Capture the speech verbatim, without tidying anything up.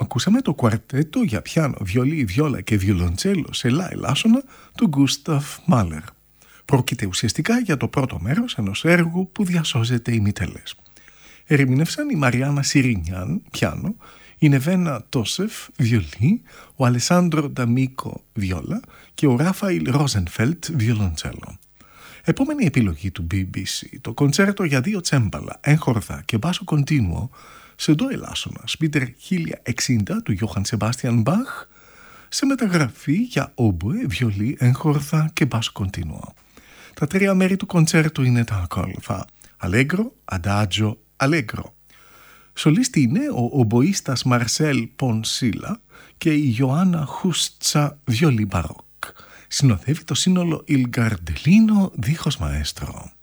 Ακούσαμε το κουαρτέτο για πιάνο, βιολί, βιόλα και βιολοντσέλο σε λα ελάσσονα του Γκούσταφ Μάλερ. Πρόκειται ουσιαστικά για το πρώτο μέρος ενός έργου που διασώζεται ημιτελές. Ερμήνευσαν η Μαριάννα Σιρινιάν, πιάνο, η Νεβένα Τόσεφ, βιολί, ο Αλεσάνδρο Νταμίκο, βιόλα και ο Ράφαηλ Ρόζενφελτ, βιολοντσέλο. Επόμενη επιλογή του μπι μπι σι, το κοντσέρτο για δύο τσέμπαλα, έγχορδα και μπάσο κοντίνουο σε ντο ελάσσονα, σπίτερ χίλια εξήντα του Γιώχαν Σεμπάστιαν Μπαχ, σε μεταγραφή για όμποε, βιολί, έγχορδα και μπάσο κοντίνουο. Τα τρία μέρη του κοντσέρτου είναι τα ακόλουθα: αλέγκρο, αντάτζο, αλέγκρο. Σολίστη είναι ο ομποίστας Μαρσέλ Πονσίλα και η Ιωάννα Χούστσα, βιολί μπαρόκ. Συνοδεύει το σύνολο Il Gardellino δίχως μαέστρο.